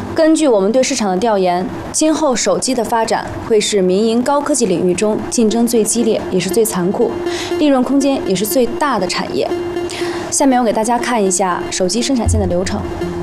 根据我们对市场的调研，今后手机的发展会是民营高科技领域中竞争最激烈，也是最残酷，利润空间也是最大的产业。下面我给大家看一下手机生产线的流程。